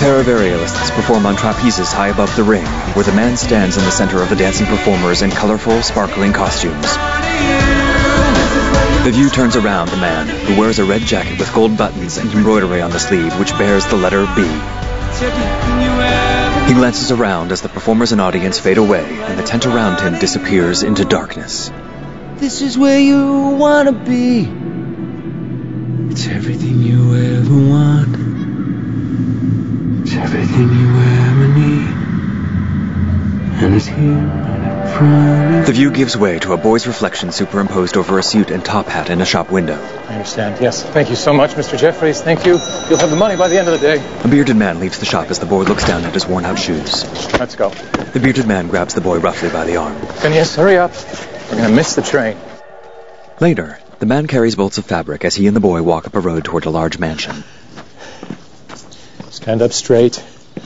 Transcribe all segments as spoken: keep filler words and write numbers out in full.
pair of aerialists perform on trapezes high above the ring, where the man stands in the center of the dancing performers in colorful, sparkling costumes. The view turns around the man, who wears a red jacket with gold buttons and embroidery on the sleeve, which bears the letter B. He glances around as the performers and audience fade away, and the tent around him disappears into darkness. This is where you wanna be. It's everything you ever want. It's everything you ever need. And it's here right in front of The view gives way to a boy's reflection superimposed over a suit and top hat in a shop window. I understand, yes. Thank you so much, Mister Jeffries. Thank you. You'll have the money by the end of the day. A bearded man leaves the shop as the boy looks down at his worn-out shoes. Let's go. The bearded man grabs the boy roughly by the arm. Phineas, hurry up. We're going to miss the train. Later, the man carries bolts of fabric as he and the boy walk up a road toward a large mansion. Stand up straight.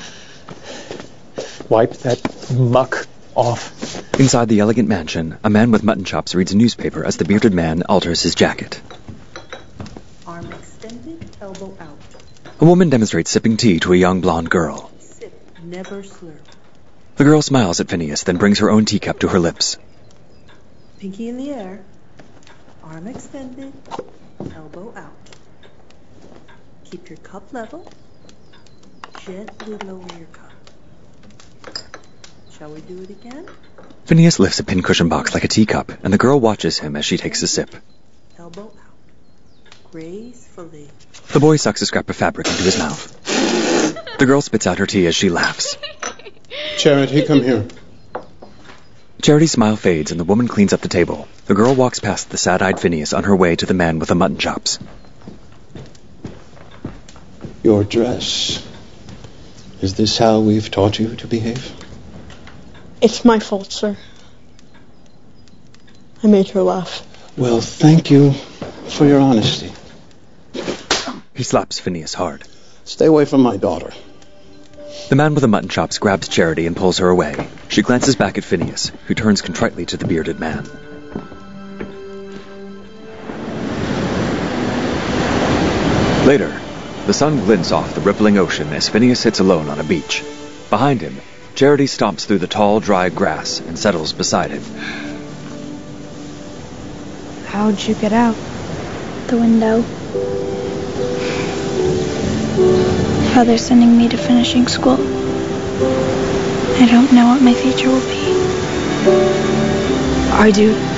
Wipe that muck off. Inside the elegant mansion, a man with mutton chops reads a newspaper as the bearded man alters his jacket. Arm extended, elbow out. A woman demonstrates sipping tea to a young blonde girl. Sip, never slurp. The girl smiles at Phineas, then brings her own teacup to her lips. Pinky in the air. Arm extended, elbow out. Keep your cup level. Gently lower your cup. Shall we do it again? Phineas lifts a pincushion box like a teacup, and the girl watches him as she takes a sip. Elbow out. Gracefully. The boy sucks a scrap of fabric into his mouth. The girl spits out her tea as she laughs. Charity, come here. Charity's smile fades and the woman cleans up the table. The girl walks past the sad-eyed Phineas on her way to the man with the mutton chops. Your dress. Is this how we've taught you to behave? It's my fault, sir. I made her laugh. Well, thank you for your honesty. He slaps Phineas hard. Stay away from my daughter. The man with the mutton chops grabs Charity and pulls her away. She glances back at Phineas, who turns contritely to the bearded man. Later, the sun glints off the rippling ocean as Phineas sits alone on a beach. Behind him, Charity stomps through the tall, dry grass and settles beside him. How'd you get out? The window. Father's sending me to finishing school. I don't know what my future will be. I do.